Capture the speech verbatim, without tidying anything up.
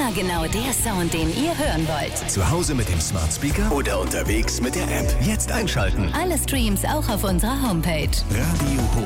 Immer genau der Sound, den ihr hören wollt. Zu Hause mit dem Smart Speaker oder unterwegs mit der App. Jetzt einschalten. Alle Streams auch auf unserer Homepage. Radio Hoch.